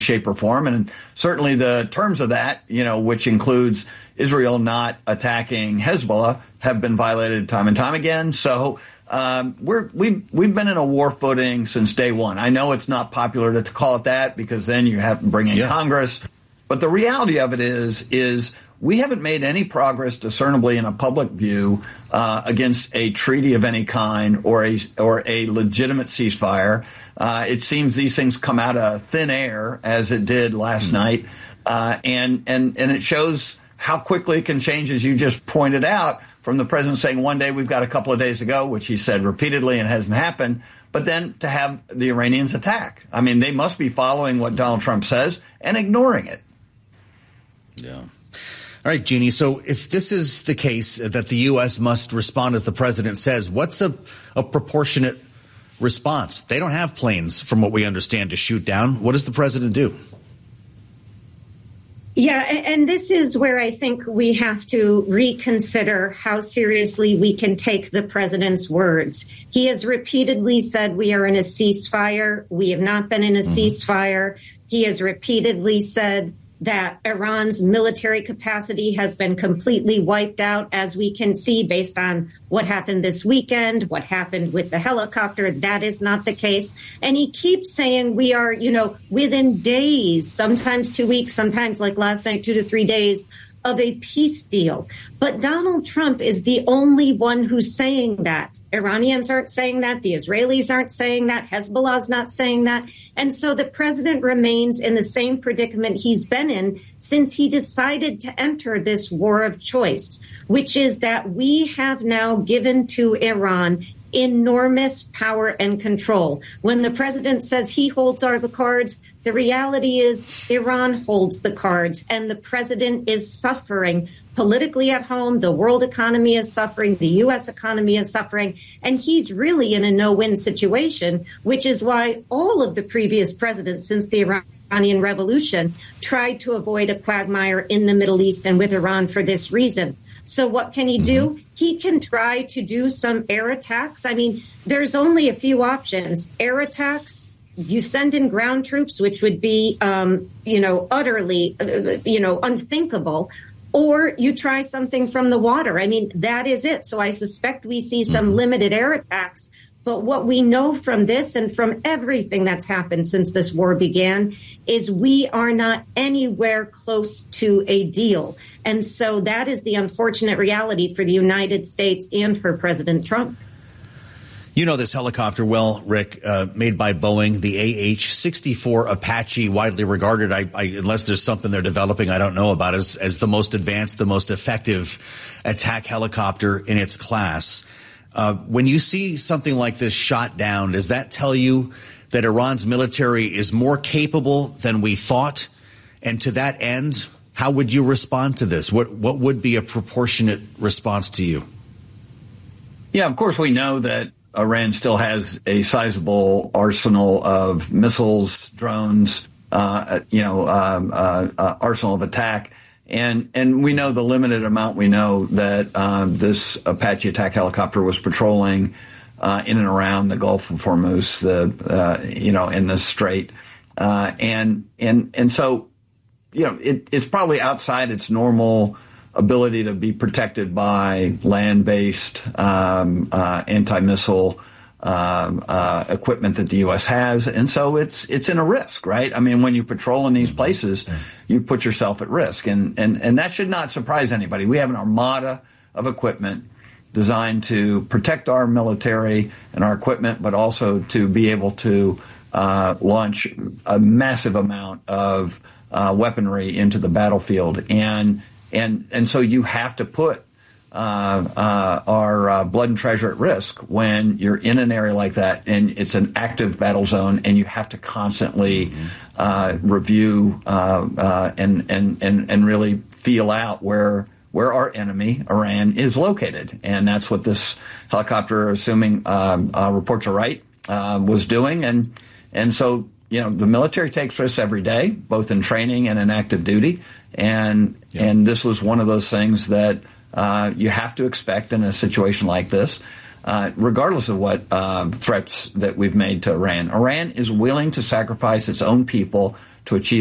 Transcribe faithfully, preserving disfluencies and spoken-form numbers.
shape, or form. And certainly the terms of that, you know, which includes Israel not attacking Hezbollah, have been violated time and time again. So um, we're, we've, we've been in a war footing since day one. I know it's not popular to, to call it that because then you have to bring in yeah. Congress. But the reality of it is, is we haven't made any progress discernibly in a public view uh, against a treaty of any kind or a or a legitimate ceasefire. Uh, it seems these things come out of thin air, as it did last mm-hmm. night, uh, and and and it shows how quickly it can change, as you just pointed out, from the president saying one day we've got a couple of days to go, which he said repeatedly and hasn't happened, but then to have the Iranians attack. I mean, they must be following what Donald Trump says and ignoring it. Yeah. All right, Jeannie. So if this is the case that the U S must respond as the president says, what's a, a proportionate response? They don't have planes, from what we understand, to shoot down. What does the president do? Yeah, and this is where I think we have to reconsider how seriously we can take the president's words. He has repeatedly said we are in a ceasefire. We have not been in a mm-hmm. ceasefire. He has repeatedly said that Iran's military capacity has been completely wiped out, as we can see based on what happened this weekend, what happened with the helicopter. That is not the case. And he keeps saying we are, you know, within days, sometimes two weeks, sometimes like last night, two to three days of a peace deal. But Donald Trump is the only one who's saying that. Iranians aren't saying that. The Israelis aren't saying that. Hezbollah's not saying that. And so the president remains in the same predicament he's been in since he decided to enter this war of choice, which is that we have now given to Iran enormous power and control. When the president says he holds all the cards, the reality is Iran holds the cards, and the president is suffering politically at home. The world economy is suffering. The U S economy is suffering. And he's really in a no-win situation, which is why all of the previous presidents since the Iranian Revolution tried to avoid a quagmire in the Middle East and with Iran for this reason. So what can he do? He can try to do some air attacks. I mean, there's only a few options. Air attacks, you send in ground troops, which would be, um, you know, utterly, uh, you know, unthinkable. Or you try something from the water. I mean, that is it. So I suspect we see some limited air attacks. But what we know from this and from everything that's happened since this war began is we are not anywhere close to a deal. And so that is the unfortunate reality for the United States and for President Trump. You know this helicopter well, Rick, uh, made by Boeing, the A H sixty-four Apache, widely regarded, I, I, unless there's something they're developing I don't know about, as, as the most advanced, the most effective attack helicopter in its class. Uh, when you see something like this shot down, does that tell you that Iran's military is more capable than we thought? And to that end, how would you respond to this? What what would be a proportionate response to you? Yeah, of course, we know that Iran still has a sizable arsenal of missiles, drones, uh, you know, um, uh, uh, arsenal of attack. And and we know the limited amount we know that uh, this Apache attack helicopter was patrolling uh, in and around the Gulf of Hormuz, the uh, you know, in the Strait, uh, and and and so you know it, it's probably outside its normal ability to be protected by land-based um, uh, anti-missile um, uh, equipment that the U S has, and so it's it's in a risk, right? I mean, when you patrol in these places, you put yourself at risk, and and and that should not surprise anybody. We have an armada of equipment designed to protect our military and our equipment, but also to be able to uh, launch a massive amount of uh, weaponry into the battlefield, and and and so you have to put Uh, uh, our uh, blood and treasure at risk when you're in an area like that and it's an active battle zone, and you have to constantly mm-hmm. uh, review uh, uh, and and and and really feel out where where our enemy Iran is located, and that's what this helicopter, assuming um, uh, reports are right, uh, was doing, and and so you know the military takes risks every day, both in training and in active duty, and yeah. and this was one of those things that. Uh, you have to expect in a situation like this, uh, regardless of what uh, threats that we've made to Iran. Iran is willing to sacrifice its own people to achieve